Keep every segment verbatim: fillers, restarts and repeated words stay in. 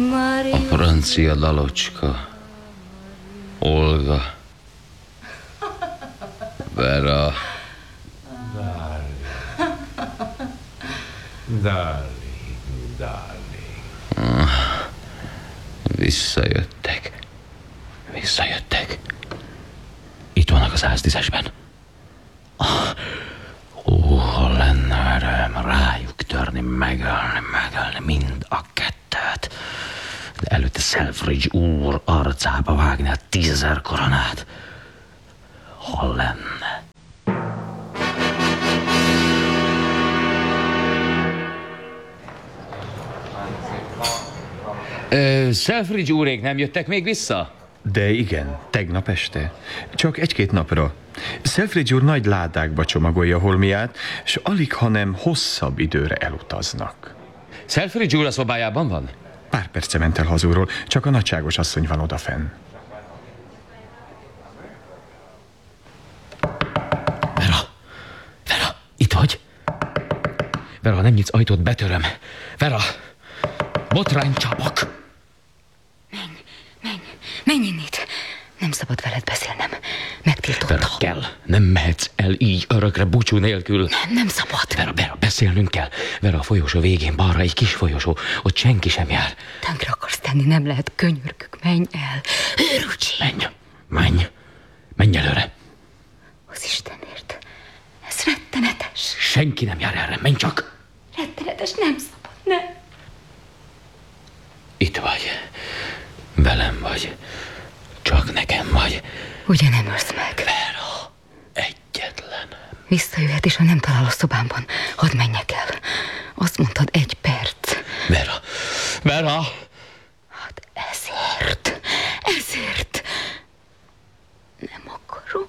A francia dalocska. Olga. Vera. Darling. Darling, darling. Visszajöttek. Visszajöttek. Itt vannak a száztízesben. Ó, ha lenne erőm rájuk törni, megölni, megölni mind a kettőt. De előtte Selfridge úr arcába vágni a tízezer koronát. Ha lenne. Ö, Selfridge úrék nem jöttek még vissza? De igen, tegnap este. Csak egy-két napra. Selfridge úr nagy ládákba csomagolja holmiát, és alig, hanem hosszabb időre elutaznak. Selfridge úr a szobájában van? Pár perce ment el hazulról, csak a nagyságos asszony van odafenn. Vera! Vera! Itt vagy? Vera, ha nem nyitsz ajtót, betöröm. Vera! Botránycsapok! Menj, menj, menj innét! Nem szabad veled beszélnem. Megtiltottam. Vera, kell. Nem mehetsz el így örökre búcsú nélkül. Nem, nem szabad. Vera, Vera, beszélnünk kell. Vera, a folyosó végén balra egy kis folyosó. Ott senki sem jár. Tönkre akarsz tenni, nem lehet, könyörgök. Menj el. Őrücsi! Menj, menj. Menj előre. Az Istenért. Ez rettenetes. Senki nem jár erre, menj csak. Rettenetes, nem szabad, nem. Itt vagy. Velem vagy. Csak nekem vagy. Ugye nem ölsz meg? Vera, egyetlen. Visszajöhet, és ha nem talál a szobámban, hadd menjek el. Azt mondtad, egy perc. Vera, Vera! Hát ezért, ezért. Nem akarom.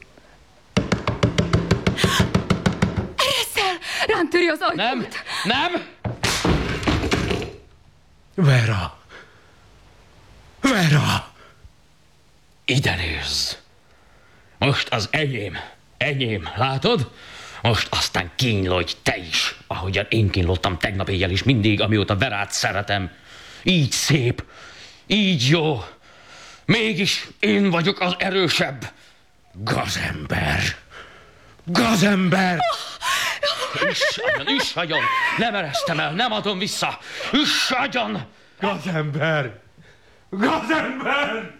Eresszel! Rám töri az ajtót! Nem, nem! Vera! Vera! Ide nézz! Most az enyém, enyém, látod? Most aztán kínlodj te is, ahogyan én kínlottam tegnap éjjel is mindig, amióta Verát szeretem. Így szép, így jó. Mégis én vagyok az erősebb. Gazember! Gazember! Üss agyon, üss agyon! Nem eresztem el, nem adom vissza! Üss agyon! Gazember! Gazember!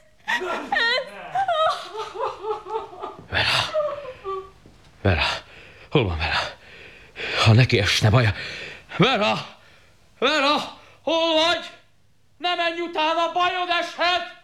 Vera! Vera! Hol van Vera? Ha neki esne baja... Vera! Vera! Hol vagy? Ne menj utána, bajod eshet!